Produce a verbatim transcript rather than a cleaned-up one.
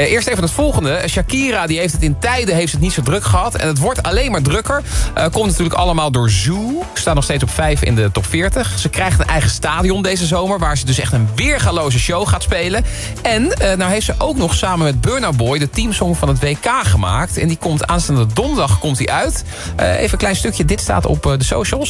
Uh, eerst even het volgende. Shakira die heeft het in tijden heeft het niet zo druk gehad. En het wordt alleen maar drukker. Uh, komt natuurlijk allemaal door Zoo. Staat nog steeds op vijf in de top veertig. Ze krijgt een eigen stadion deze zomer, waar ze dus echt een weergaloze show gaat spelen. En uh, nou heeft ze ook nog samen met Burna Boy de teamsong van het W K gemaakt. En die komt aanstaande donderdag komt die uit. Uh, even een klein stukje. Dit staat op uh, de socials.